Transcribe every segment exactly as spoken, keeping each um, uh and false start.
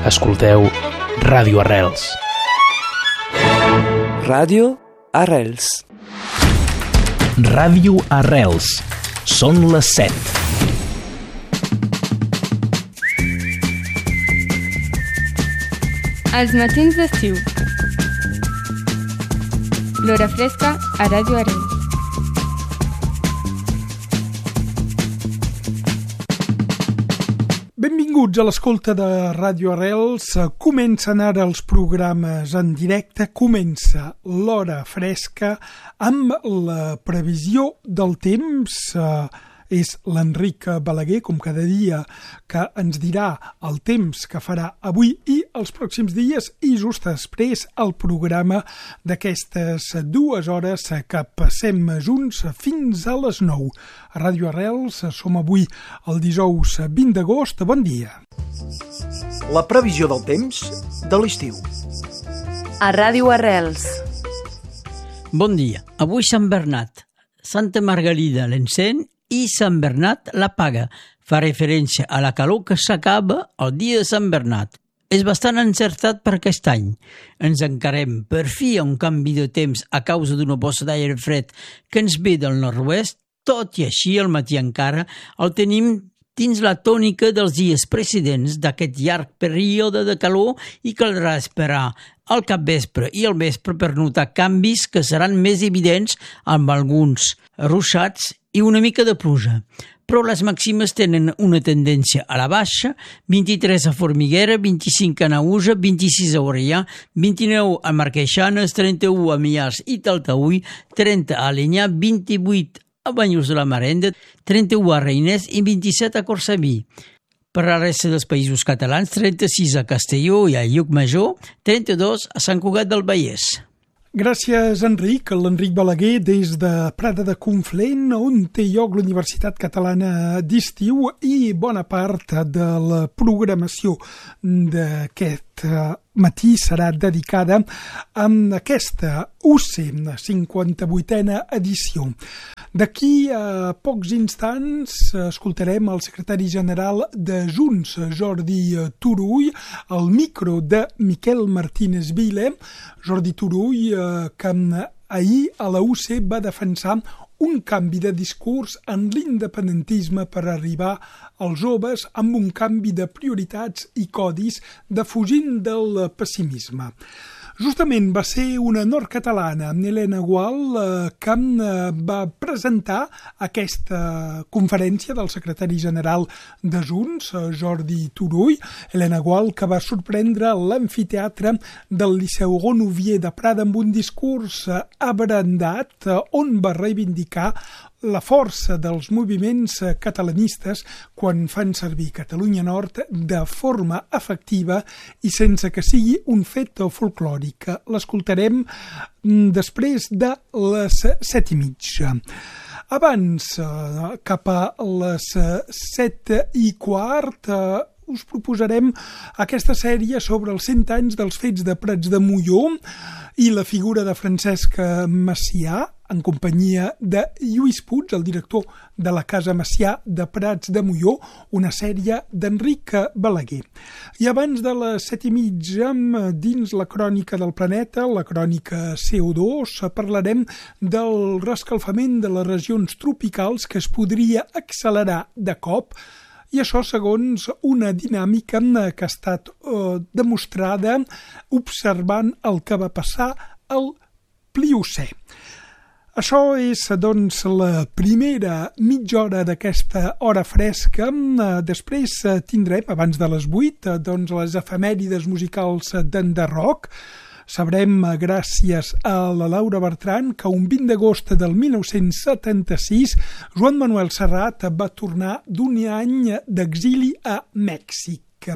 Escolteu Ràdio Arrels. Ràdio Arrels. Ràdio Arrels. Són les set. Els matins d'estiu. L'hora fresca a Ràdio Arrels. Benvinguts a l'escolta de Ràdio Arrels. Comencen ara els programes en directe. Comença l'hora fresca amb la previsió del temps. És l'Enric Balaguer, com cada dia, que ens dirà el temps que farà avui i els pròxims dies, i just després el programa d'aquestes dues hores que passem junts fins a les nou. A Ràdio Arrels som avui el dijous vint d'agost. Bon dia. La previsió del temps de l'estiu. A Ràdio Arrels. Bon dia. Avui Sant Bernat, Santa Margalida l'encén i Sant Bernat l'apaga. Fa referència a la calor que s'acaba el dia de Sant Bernat. És bastant encertat per aquest any. Ens encarem per fi a un canvi de temps a causa d'una bossa d'aire fred que ens ve del nord-oest. Tot i així, al matí encara el tenim dins la tònica dels dies precedents d'aquest llarg període de calor i caldrà esperar al capvespre i al vespre per notar canvis que seran més evidents amb alguns ruixats i una mica de pluja. Però les màximes tenen una tendència a la baixa: vint-i-tres a Formiguera, vint-i-cinc a Naüja, vint-i-sis a Orellà, vint-i-nou a Marqueixanes, trenta-u a Millars i Talteüll, trenta a Alenyà, vint-i-vuit a Banyuls de la Marenda, trenta-u a Reiners i vint-i-set a Cortsaví. Per la resta dels països catalans, trenta-sis a Castelló i a Llucmajor, trenta-dos a Sant Cugat del Vallès. Gràcies, Enric. L'Enric Balaguer des de Prada de Conflent, on té lloc l'Universitat Catalana d'Estiu, i bona part de la programació d'aquest matí serà dedicada a aquesta U C, cinquanta-vuitena edició. D'aquí a pocs instants escoltarem el secretari general de Junts, Jordi Turull, al micro de Miquel Martínez Vila. Jordi Turull, que ahir a la U C va defensar un canvi de discurs en l'independentisme per arribar als joves amb un canvi de prioritats i codis, defugint del pessimisme. Justament va ser una nord-catalana, Helena Gual, que va presentar aquesta conferència del secretari general de Junts, Jordi Turull. Helena Gual, que va sorprendre l'amfiteatre del Liceu Gonovier de Prada amb un discurs abrandat on va reivindicar la força dels moviments catalanistes quan fan servir Catalunya Nord de forma efectiva i sense que sigui un fet folclòric. L'escoltarem després de les set i mitja. Abans, cap a les set i quart, us proposarem aquesta sèrie sobre els cent anys dels fets de Prats de Molló i la figura de Francesc Macià, en companyia de Lluís Puig, el director de la Casa Macià de Prats de Molló, una sèrie d'Enric Balaguer. I abans de les set i mitja, dins la crònica del planeta, la crònica C O dos, parlarem del reescalfament de les regions tropicals que es podria accelerar de cop, i això segons una dinàmica que ha estat eh, demostrada observant el que va passar al Pliocè. Això és, doncs, la primera mitja hora d'aquesta hora fresca. Després tindrem, abans de les vuit, doncs, les efemèrides musicals d'Enderroc. Sabrem, gràcies a la Laura Bertran, que un vint d'agost del mil nou-cents setanta-sis Joan Manuel Serrat va tornar d'un any d'exili a Mèxic.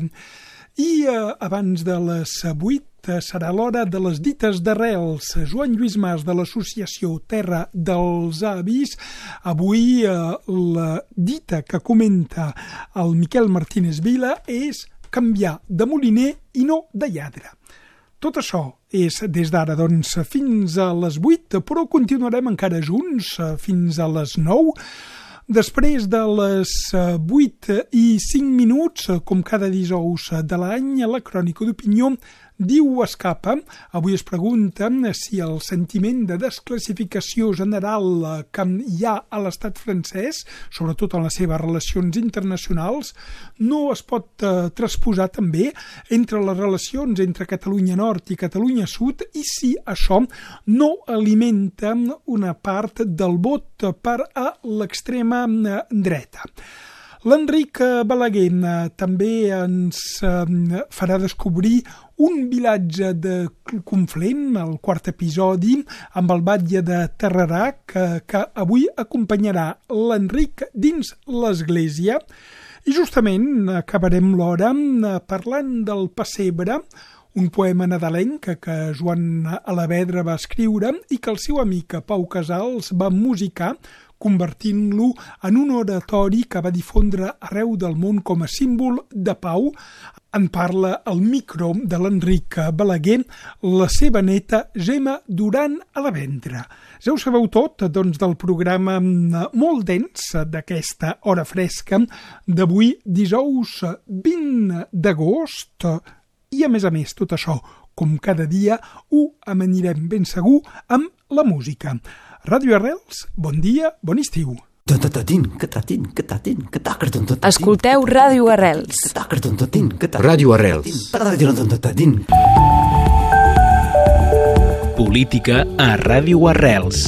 I eh, abans de les vuit serà l'hora de les dites d'arrels. Joan Lluís Mas, de l'associació Terra dels Avis. Avui eh, la dita que comenta el Miquel Martínez Vila és canviar de moliner i no de lladre. Tot això és des d'ara, doncs, fins a les vuit, però continuarem encara junts fins a les nou. Després de les vuit i cinc minuts, com cada dijous de l'any, la crònica d'opinió diu escapa. Avui es pregunta si el sentiment de desclassificació general que hi ha a l'estat francès, sobretot en les seves relacions internacionals, no es pot eh, transposar també entre les relacions entre Catalunya Nord i Catalunya Sud, i si això no alimenta una part del vot per a l'extrema dreta. L'Enric Balaguer també ens farà descobrir un vilatge de Conflent, el quart episodi, amb el batlle de Tarrarac, que, que avui acompanyarà l'Enric dins l'església. I justament acabarem l'hora parlant del Pessebre, un poema nadalenc que Joan Alavedra va escriure i que el seu amic Pau Casals va musicar, convertint-lo en un oratori que va difondre arreu del món com a símbol de pau. En parla al micro de l'Enric Balaguer, la seva neta Gemma Duran Alavendra. Ja ho sabeu tot, doncs, del programa molt dens d'aquesta hora fresca d'avui, dijous vint d'agost, i a més a més tot això, com cada dia, ho amanirem ben segur amb la música. Ràdio Arrels, bon dia, bon estiu. Escolteu Ràdio Arrels. Ràdio Arrels. Política a Ràdio Arrels.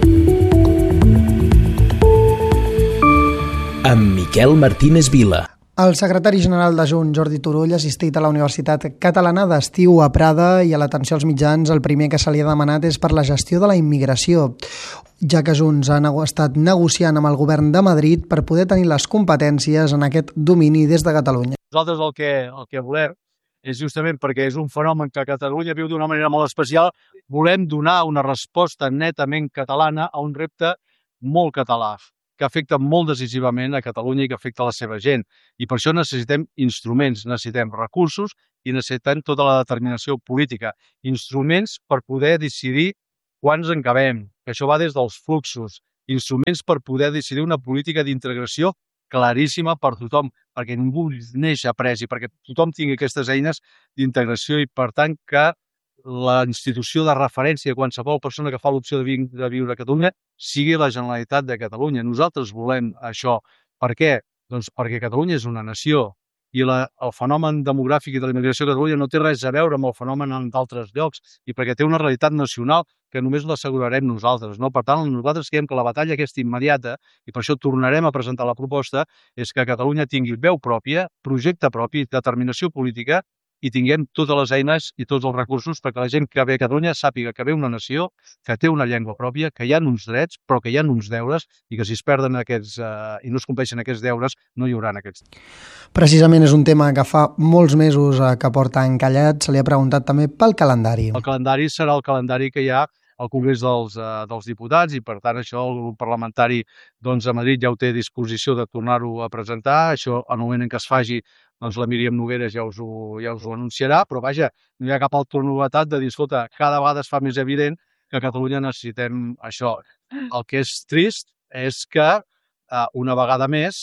Amb Miquel Martínez Vila. El secretari general de Junts, Jordi Turull, ha assistit a la Universitat Catalana d'Estiu a Prada i a l'atenció als mitjans el primer que se li ha demanat és per la gestió de la immigració, ja que Junts ha estat negociant amb el govern de Madrid per poder tenir les competències en aquest domini des de Catalunya. Nosaltres el que, el que volem és justament perquè és un fenomen que Catalunya viu d'una manera molt especial, volem donar una resposta netament catalana a un repte molt català, que afecta molt decisivament a Catalunya i que afecta a la seva gent. I per això necessitem instruments, necessitem recursos i necessitem tota la determinació política. Instruments per poder decidir quan ens encabem, que això va des dels fluxos. Instruments per poder decidir una política d'integració claríssima per tothom, perquè ningú neix après i perquè tothom tingui aquestes eines d'integració i, per tant, que la institució de referència a qualsevol persona que fa l'opció de, vi de viure a Catalunya sigui la Generalitat de Catalunya. Nosaltres volem això. Per què? Doncs perquè Catalunya és una nació i la, el fenomen demogràfic i de la immigració a Catalunya no té res a veure amb el fenomen en d'altres llocs i perquè té una realitat nacional que només l'assegurarem nosaltres. No? Per tant, nosaltres creiem que la batalla aquesta immediata, i per això tornarem a presentar la proposta, és que Catalunya tingui veu pròpia, projecte propi, determinació política, i tinguem totes les eines i tots els recursos perquè la gent que ve a Catalunya sàpiga que ve una nació, que té una llengua pròpia, que hi ha uns drets, però que hi ha uns deures i que si es perden aquests eh, i no es compleixen aquests deures, no hi haurà aquests. Precisament és un tema que fa molts mesos eh, que porta encallat. Se li ha preguntat també pel calendari. El calendari serà el calendari que hi ha al Congrés dels, eh, dels Diputats i, per tant, això el grup parlamentari doncs, a Madrid ja ho té a disposició de tornar-ho a presentar. Això, en el moment en què es faci, doncs la Míriam Nogueras ja us, ho, ja us ho anunciarà, però vaja, no hi ha cap altra novetat de dir, escolta, cada vegada es fa més evident que a Catalunya necessitem això. El que és trist és que eh, una vegada més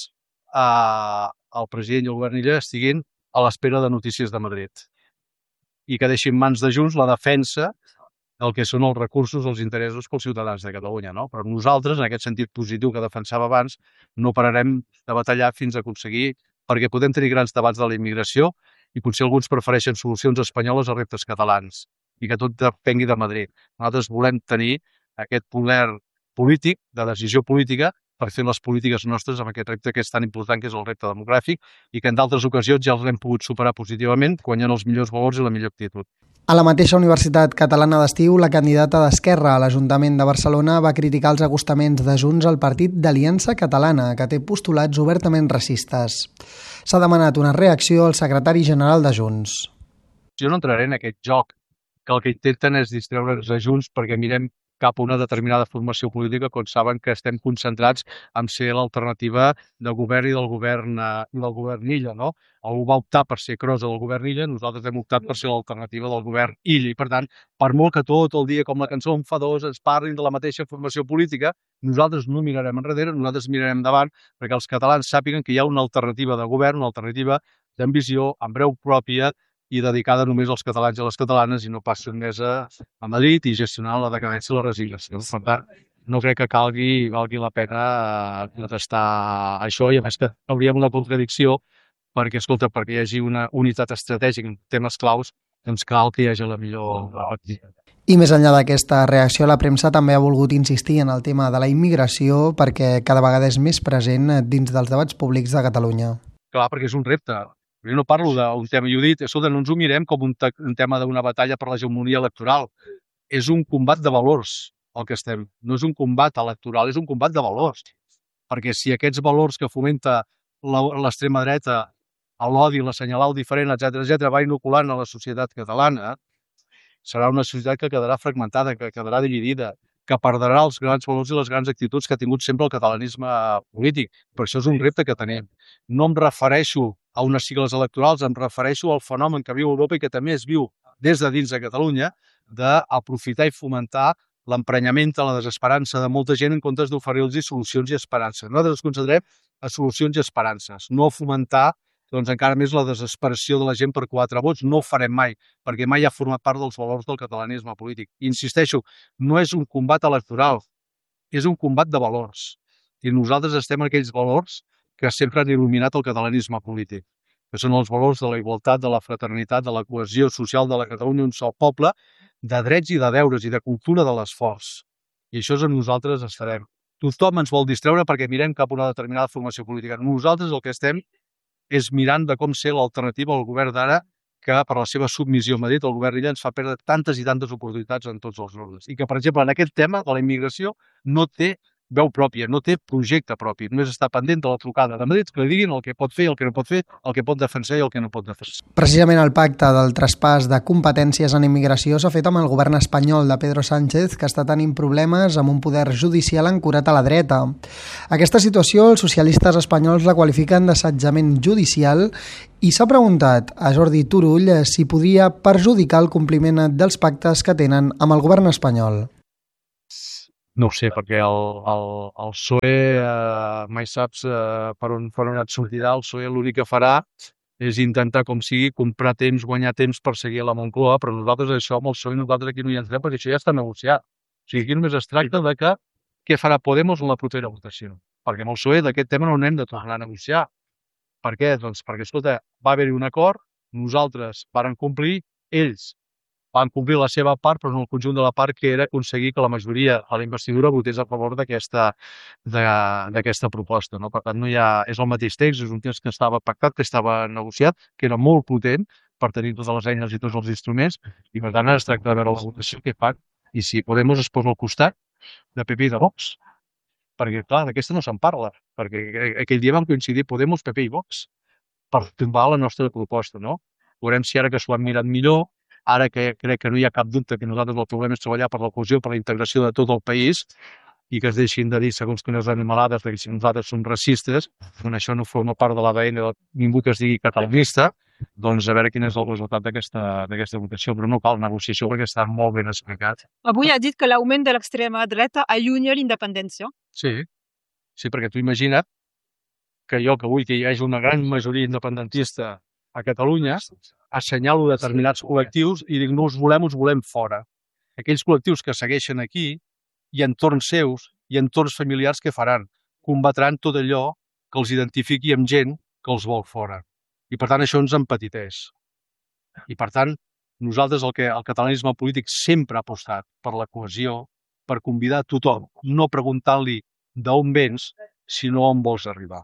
eh, el president i el govern illa estiguin a l'espera de notícies de Madrid i que deixin mans de Junts la defensa del que són els recursos, els interessos pels ciutadans de Catalunya. No? Però nosaltres, en aquest sentit positiu que defensava abans, no pararem de batallar fins a aconseguir, perquè podem tenir grans debats de la immigració i potser alguns prefereixen solucions espanyoles a reptes catalans i que tot depengui de Madrid. Nosaltres volem tenir aquest poder polític, de decisió política, per fer les polítiques nostres amb aquest repte que és tan important, que és el repte demogràfic, i que en d'altres ocasions ja els hem pogut superar positivament, guanyant els millors valors i la millor actitud. A la mateixa Universitat Catalana d'Estiu, la candidata d'Esquerra a l'Ajuntament de Barcelona va criticar els acostaments de Junts al Partit d'Aliança Catalana, que té postulats obertament racistes. S'ha demanat una reacció al secretari general de Junts. Jo no entraré en aquest joc, que el que intenten és distreure'ns a Junts perquè mirem cap a una determinada formació política quan saben que estem concentrats en ser l'alternativa de govern i del govern, eh, i del govern Illa, no? Algú va optar per ser crosa del govern Illa, nosaltres hem optat per ser l'alternativa del govern Illa, i per tant, per molt que tot el dia, com la cançó enfadós, ens parlin de la mateixa formació política, nosaltres no mirarem enrere, nosaltres mirarem davant, perquè els catalans sàpiguen que hi ha una alternativa de govern, una alternativa d'ambició, amb breu pròpia, i dedicada només als catalans i a les catalanes i no pas sotmesa a Madrid i gestionant la decadència i la resignació. Per tant, no crec que calgui, valgui la pena detestar això, i a més que hauríem una contradicció perquè, escolta, perquè hi hagi una unitat estratègica en temes claus, doncs cal que hi hagi la millor... I més enllà d'aquesta reacció, la premsa també ha volgut insistir en el tema de la immigració perquè cada vegada és més present dins dels debats públics de Catalunya. Clar, perquè és un repte. Jo no parlo d'un tema, i ho he dit, escolta, no ens ho mirem com un, un tema d'una batalla per l'hegemonia electoral. És un combat de valors, el que estem. No és un combat electoral, és un combat de valors. Perquè si aquests valors que fomenta l'extrema dreta, l'odi, l'assenyalar el diferent, etcètera, etcètera, va inoculant a la societat catalana, serà una societat que quedarà fragmentada, que quedarà dividida, que perdrà els grans valors i les grans actituds que ha tingut sempre el catalanisme polític. Per això és un repte que tenim. No em refereixo a unes sigles electorals, em refereixo al fenomen que viu Europa i que també es viu des de dins de Catalunya, d'aprofitar i fomentar l'emprenyament, la desesperança de molta gent en comptes d'oferir-los solucions i esperances. Nosaltres ens concentrem a solucions i esperances, no a fomentar doncs, encara més la desesperació de la gent per quatre vots. No ho farem mai, perquè mai ha format part dels valors del catalanisme polític. I insisteixo, no és un combat electoral, és un combat de valors. I nosaltres estem en aquells valors que sempre han il·luminat el catalanisme polític, que són els valors de la igualtat, de la fraternitat, de la cohesió social de la Catalunya, un sol poble, de drets i de deures i de cultura de l'esforç. I això és on nosaltres estarem. Tothom ens vol distreure perquè mirem cap a una determinada formació política. Nosaltres el que estem és mirant de com ser l'alternativa al govern d'ara, que per la seva submissió a Madrid, el govern Illa ens fa perdre tantes i tantes oportunitats en tots els ordres. I que, per exemple, en aquest tema de la immigració no té veu pròpia, no té projecte propi, només està pendent de la trucada de Madrid, que li diguin el que pot fer i el que no pot fer, el que pot defensar i el que no pot defensar. Precisament el pacte del traspàs de competències en immigració s'ha fet amb el govern espanyol de Pedro Sánchez, que està tenint problemes amb un poder judicial ancorat a la dreta. Aquesta situació els socialistes espanyols la qualifiquen d'assetjament judicial i s'ha preguntat a Jordi Turull si podria perjudicar el compliment dels pactes que tenen amb el govern espanyol. No ho sé, perquè el, el, el P S O E eh, mai saps eh, per on, per on et sortirà. El P S O E l'únic que farà és intentar, com sigui, comprar temps, guanyar temps per seguir a la Moncloa, però nosaltres això amb el P S O E nosaltres aquí no hi entrem perquè això ja està negociat. O sigui, aquí només es tracta de que què farà Podemos en la propera votació. Perquè amb el P S O E d'aquest tema no n'hem de tornar a negociar. Per què? Doncs perquè, escolta, va haver-hi un acord, nosaltres varen complir, ells van complir la seva part, però no el conjunt de la part, que era aconseguir que la majoria a la investidura votés a favor d'aquesta d'aquesta proposta. No? Per tant, no hi ha, és el mateix text, és un text que estava pactat, que estava negociat, que era molt potent per tenir totes les eines i tots els instruments, i per tant es tracta de veure la votació que fan i si Podemos es posa al costat de P P i de Vox. Perquè, clar, d'aquesta no se'n parla, perquè aquell dia vam coincidir Podemos, P P i Vox per tombar la nostra proposta, no? Veurem si ara que s'ho han mirat millor, ara que crec que no hi ha cap dubte que nosaltres el que volem és treballar per la cohesió, per la integració de tot el país i que es deixin de dir segons quines animalades que si nosaltres som racistes, quan això no forma part de l'A D N de ningú que es digui catalanista, doncs a veure quin és el resultat d'aquesta votació. Però no cal negociació perquè està molt ben explicat. Avui ha dit que l'augment de l'extrema dreta allunya l'independència. Sí, sí, perquè tu imagina't que jo que vull que hi hagi una gran majoria independentista a Catalunya, assenyalo determinats col·lectius i dic no us volem, us volem fora. Aquells col·lectius que segueixen aquí i entorns seus i entorns familiars que faran? Combatran tot allò que els identifiqui amb gent que els vol fora. I per tant això ens empetiteix. I per tant nosaltres el que el catalanisme polític sempre ha apostat per la cohesió, per convidar a tothom, no preguntant-li d'on vens, sinó on vols arribar.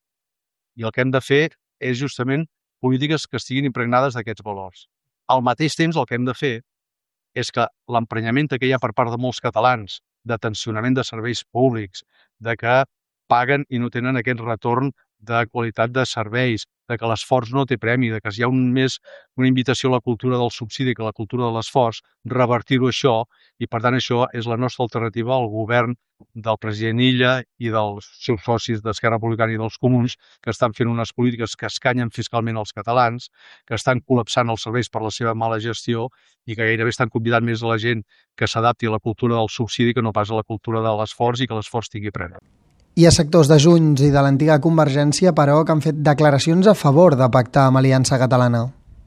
I el que hem de fer és justament polítiques que estiguin impregnades d'aquests valors. Al mateix temps, el que hem de fer és que l'emprenyament que hi ha per part de molts catalans de tensionament de serveis públics, de que paguen i no tenen aquest retorn de qualitat de serveis, de que l'esforç no té premi, de que si hi ha un més una invitació a la cultura del subsidi que a la cultura de l'esforç, revertir-ho això, i per tant això és la nostra alternativa al govern del president Illa i dels seus socis d'Esquerra Republicana i dels Comuns, que estan fent unes polítiques que escanyen fiscalment els catalans, que estan col·lapsant els serveis per la seva mala gestió i que gairebé estan convidant més a la gent que s'adapti a la cultura del subsidi que no pas a la cultura de l'esforç i que l'esforç tingui premi. Hi ha sectors de Junts i de l'antiga Convergència, però, que han fet declaracions a favor de pactar amb Aliança Catalana.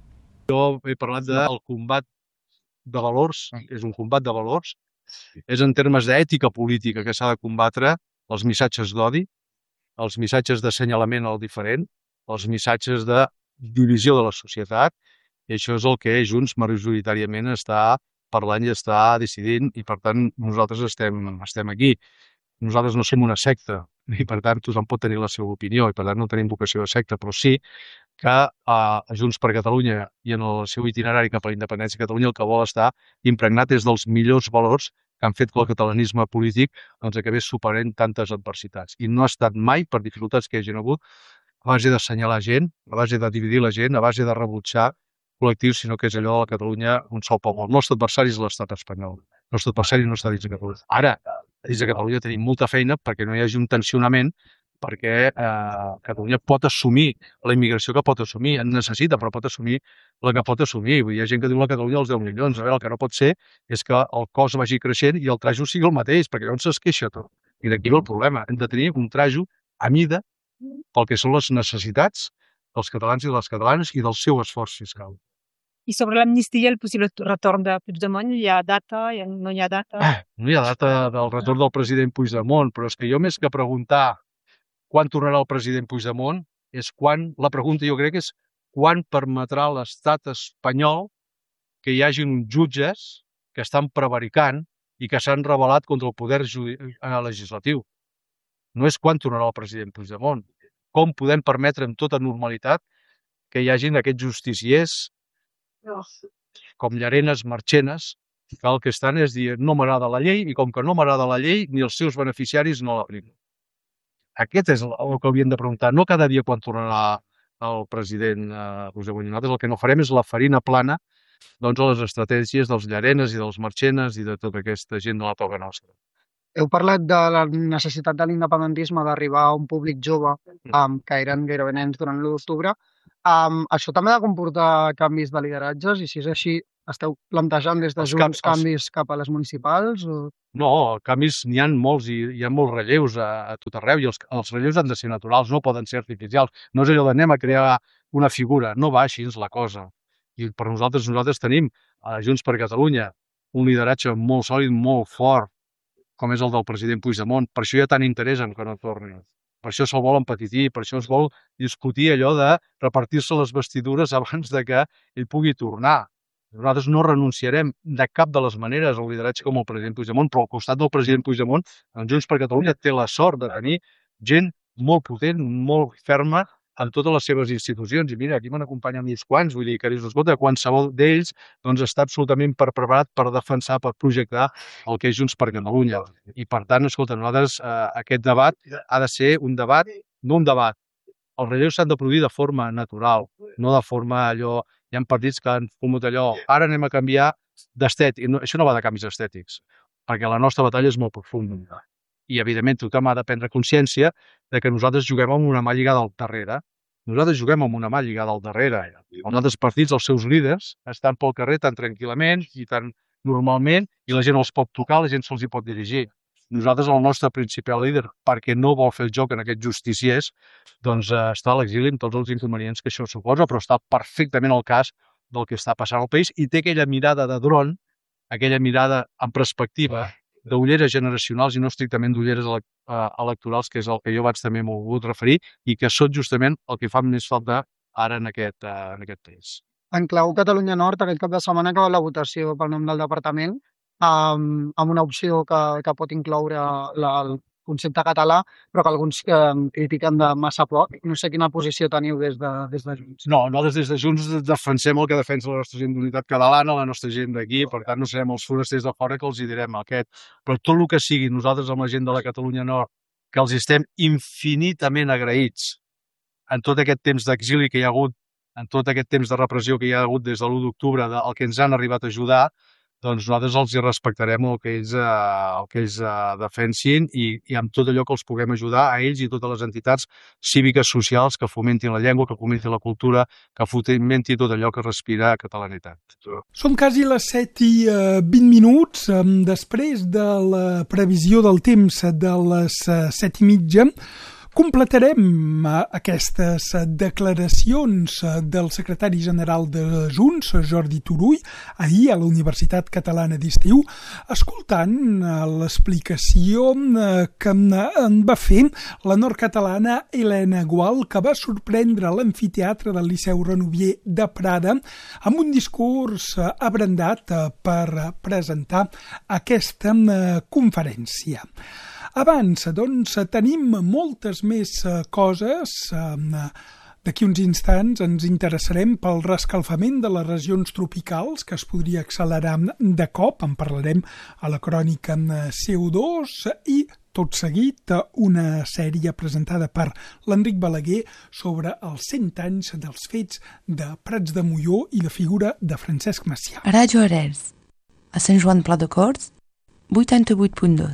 Jo he parlat del combat de valors, és un combat de valors, és en termes d'ètica política que s'ha de combatre els missatges d'odi, els missatges d'assenyalament al diferent, els missatges de divisió de la societat, i això és el que Junts majoritàriament està parlant i està decidint, i per tant nosaltres estem, estem aquí. Nosaltres no som una secta i per tant tothom pot tenir la seva opinió i per tant no tenim vocació de secta, però sí que a Junts per Catalunya i en el seu itinerari cap a la independència de Catalunya el que vol estar impregnat és dels millors valors que han fet que el catalanisme polític doncs, acabés superant tantes adversitats. I no ha estat mai, per dificultats que hi hagin hagut, a base d'assenyalar gent, a base de dividir la gent, a base de rebutjar col·lectius, sinó que és allò de la Catalunya un sol poble. El nostre adversari és l'estat espanyol. El nostre adversari no està dins de Catalunya. Ara, dins de Catalunya tenim molta feina perquè no hi hagi un tensionament, perquè eh, Catalunya pot assumir la immigració que pot assumir, en necessita, però pot assumir la que pot assumir. Hi ha gent que diu la Catalunya als deu milions. A veure, el que no pot ser és que el cost vagi creixent i el trajo sigui el mateix, perquè llavors es queixa tot. I d'aquí ve el problema. Hem de tenir un trajo a mida pel que són les necessitats dels catalans i de les catalanes i del seu esforç fiscal. I sobre l'amnistia, el possible retorn de Puigdemont, hi ha data? Hi ha, no hi ha data? Ah, no hi ha data del retorn del president Puigdemont, però és que jo més que preguntar quan tornarà el president Puigdemont, és quan, la pregunta jo crec és quan permetrà l'estat espanyol que hi hagin jutges que estan prevaricant i que s'han rebel·lat contra el poder legislatiu. No és quan tornarà el president Puigdemont. Com podem permetre amb tota normalitat que hi hagin aquests justiciers com Llarenas, Marchenas, que el que estan és dir no m'agrada la llei i com que no m'agrada la llei ni els seus beneficiaris no l'apliquen. Aquest és el que hauríem de preguntar, no cada dia quan tornarà el president Puigdemont. Nosaltres el que no farem és la farina plana doncs, a les estratègies dels Llarenas i dels Marchenas i de tota aquesta gent de la toga nostra. Heu parlat de la necessitat de l'independentisme d'arribar a un públic jove, um, que eren gairebé nens durant l'u d'octubre. Um, això també ha de comportar canvis de lideratges i si és així, esteu plantejant des de Junts els... canvis cap a les municipals? O... No, canvis n'hi ha molts i hi ha molts relleus a, a tot arreu i els, els relleus han de ser naturals, no poden ser artificials. No és allò d'anem a crear una figura, no va així és la cosa. I per nosaltres, nosaltres tenim a Junts per Catalunya un lideratge molt sòlid, molt fort, com és el del president Puigdemont. Per això hi ha tant interès en que no torni. Per això se'l vol empetitir, per això es vol discutir allò de repartir-se les vestidures abans de que ell pugui tornar. Nosaltres no renunciarem de cap de les maneres al lideratge com el president Puigdemont, però al costat del president Puigdemont, en Junts per Catalunya té la sort de tenir gent molt potent, molt ferma en totes les seves institucions. I mira, aquí m'han acompanyat uns quants, vull dir que escolta, qualsevol d'ells doncs, està absolutament preparat per defensar, per projectar el que és Junts per Catalunya. I per tant, escolta, nosaltres eh, aquest debat ha de ser un debat, no un debat. Els relleus s'han de produir de forma natural, no de forma allò... Hi ha partits que han fumut allò, ara anem a canviar d'estètic. No, això no va de canvis estètics, perquè la nostra batalla és molt profunda. I, evidentment, tothom ha de prendre consciència de que nosaltres juguem amb una mà lligada al darrere. Nosaltres juguem amb una mà lligada al darrere. Els altres partits, els seus líders, estan pel carrer tan tranquil·lament i tan normalment i la gent els pot tocar, la gent se'ls hi pot dirigir. Nosaltres, el nostre principal líder, perquè no vol fer el joc en aquests justiciers, doncs eh, està a l'exili amb tots els inconvenients que això suposa, però està perfectament al cas del que està passant al país i té aquella mirada de dron, aquella mirada en perspectiva d'ulleres generacionals i no estrictament d'ulleres electorals, que és el que jo vaig també m'ho volgut referir i que són justament el que fa més falta ara en aquest, uh, en aquest país. En clau Catalunya Nord, aquest cap de setmana acaba la votació pel nom del departament, um, amb una opció que, que pot incloure la, el concepte català, però que alguns eh, critiquen de massa poc. No sé quina posició teniu des de, des de Junts. No, nosaltres des de Junts defensem el que defensa la nostra gent d'unitat catalana, la nostra gent d'aquí, per tant no serem els forasters de fora que els hi direm aquest. Però tot el que sigui nosaltres amb la gent de la Catalunya Nord, que els estem infinitament agraïts en tot aquest temps d'exili que hi ha hagut, en tot aquest temps de repressió que hi ha hagut des de l'u d'octubre, el que ens han arribat a ajudar, doncs nosaltres els hi respectarem el que ells, eh, el que ells eh, defensin i, i amb tot allò que els puguem ajudar a ells i totes les entitats cíviques socials que fomentin la llengua, que fomentin la cultura, que fomentin tot allò que respira catalanitat. Són quasi les set i vint minuts. Després de la previsió del temps de les set i mitja, completarem aquestes declaracions del secretari general de Junts, Jordi Turull, ahir a la Universitat Catalana d'Estiu, escoltant l'explicació que en va fer la nord-catalana Helena Gual, que va sorprendre l'amfiteatre del Liceu Renovier de Prada amb un discurs abrandat per presentar aquesta conferència. Abans, doncs, tenim moltes més coses. D'aquí uns instants ens interessarem pel reescalfament de les regions tropicals, que es podria accelerar de cop. En parlarem a la crònica C O dos i, tot seguit, una sèrie presentada per l'Enric Balaguer sobre els cent anys dels fets de Prats de Molló i la figura de Francesc Macià. Ràdio Arrels, a Sant Joan Pla de Corts, vuitanta-vuit punt dos.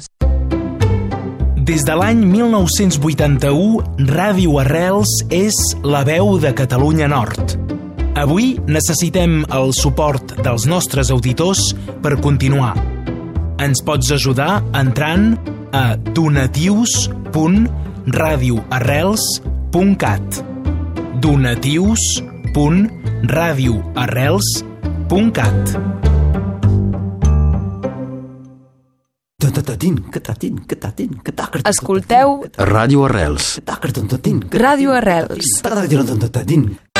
Des de l'any mil nou-cents vuitanta-u, Ràdio Arrels és la veu de Catalunya Nord. Avui necessitem el suport dels nostres auditors per continuar. Ens pots ajudar entrant a donatius punt radio arrels punt cat. donatius punt radio arrels punt cat. Escolteu Ràdio Arrels. Ràdio Arrels.